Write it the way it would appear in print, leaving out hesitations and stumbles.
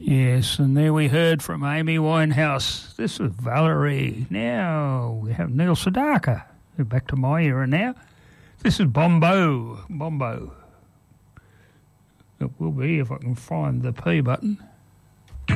Yes, and there we heard from Amy Winehouse. This is Valerie. Now we have Neil Sedaka. We're back to my era now. This is Bombo. Bombo. It will be if I can find the P button.